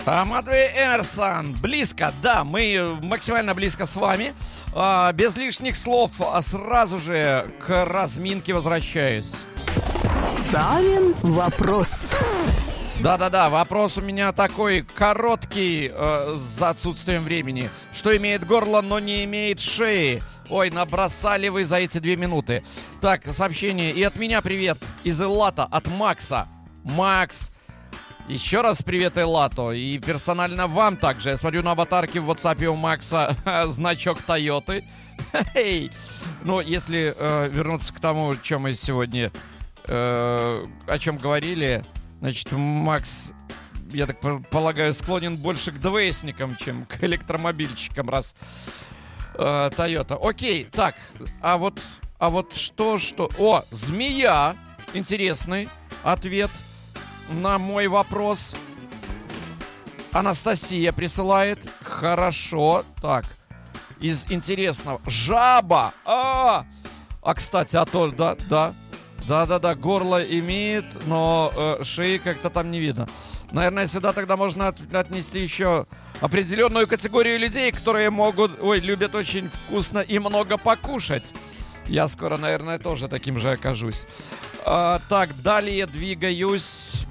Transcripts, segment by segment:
Матвей Эмерсон. Близко, да, мы максимально близко с вами. Без лишних слов сразу же к разминке возвращаюсь. Савин вопрос. Да-да-да, вопрос у меня такой короткий, за отсутствием времени. Что имеет горло, но не имеет шеи? Ой, набросали вы за эти 2 минуты. Так, сообщение. И от меня привет из Эллата, от Макса. Макс, еще раз привет Эллату. И персонально вам также. Я смотрю на аватарке в WhatsApp у Макса значок Тойоты. Ну, если вернуться к тому, чем мы сегодня, о чем говорили... Значит, Макс, я так полагаю, склонен больше к ДВСникам, чем к электромобильщикам, раз Toyota. Окей, так, а вот что? О, змея! Интересный ответ на мой вопрос. Анастасия присылает. Хорошо, так, из интересного. Жаба! Кстати, то, да. Да, горло имеет, но шеи как-то там не видно. Наверное, сюда тогда можно отнести еще определенную категорию людей, которые любят очень вкусно и много покушать. Я скоро, наверное, тоже таким же окажусь. Так, далее двигаюсь.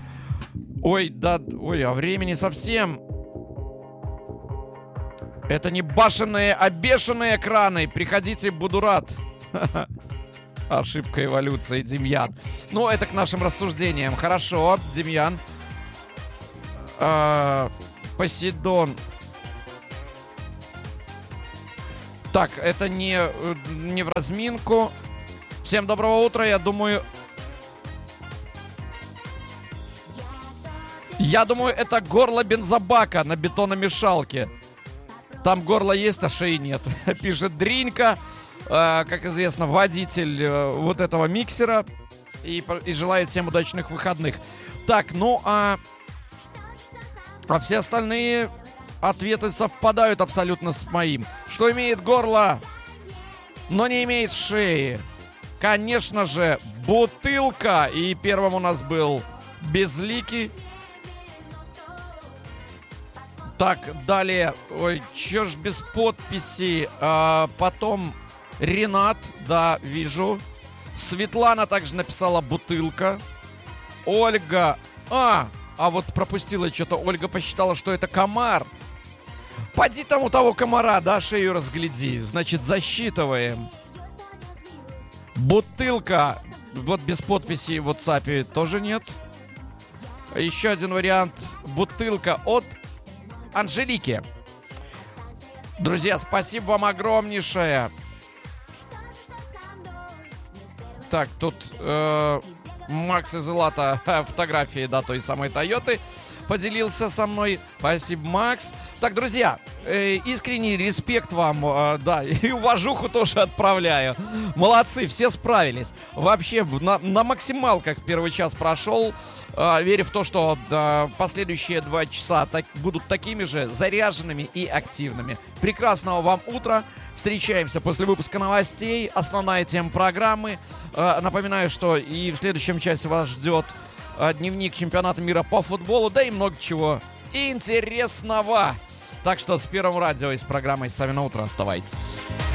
А времени совсем. Это не башенные, а бешеные экраны. Приходите, буду рад. Ошибка эволюции, Демьян. Ну, это к нашим рассуждениям. Хорошо, Демьян. Посейдон. Так, это не в разминку. Всем доброго утра, я думаю, это горло бензобака на бетономешалке. Там горло есть, а шеи нет. Пишет Дринька. Как известно, водитель вот этого миксера. И желает всем удачных выходных. Так, ну а все остальные ответы совпадают абсолютно с моим. Что имеет горло, но не имеет шеи? Конечно же, бутылка. И первым у нас был Безликий. Так, далее. Ой, чё ж без подписи. Потом Ренат, да, вижу. Светлана также написала бутылка. Ольга. Вот пропустила что-то. Ольга посчитала, что это комар. Поди там у того комара, да, шею разгляди. Значит, засчитываем. Бутылка. Вот без подписи в WhatsApp тоже нет. Еще один вариант. Бутылка от Анжелики. Друзья, спасибо вам огромнейшее. Так, тут Макс из Эллата фотографии, да, той самой Тойоты поделился со мной. Спасибо, Макс. Так, друзья, искренний респект вам, да, и уважуху тоже отправляю. Молодцы, все справились. Вообще, на максималках первый час прошел. Верю в то, что последующие 2 часа будут такими же заряженными и активными. Прекрасного вам утра. Встречаемся после выпуска новостей. Основная тема программы. Напоминаю, что и в следующем часе вас ждет дневник чемпионата мира по футболу, да и много чего интересного. Так что с Первым радио и с программой «Савино утро» оставайтесь.